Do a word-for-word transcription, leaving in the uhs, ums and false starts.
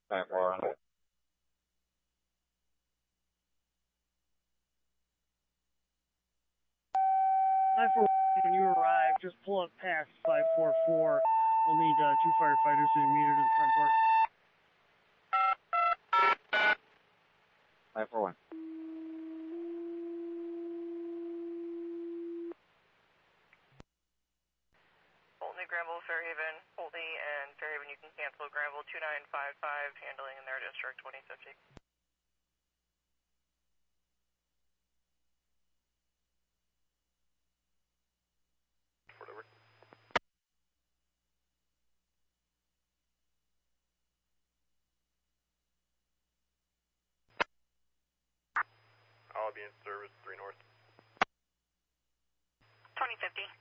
nine four one. nine four one, when you arrive, just pull up past five four four. We'll need uh, two firefighters to meet her to the front door. nine four one. Olney, Granville, Fairhaven, Olney, and Fairhaven, you can cancel Granville two nine five five, handling in their district twenty fifty. Whatever. I'll be in service three north. twenty fifty.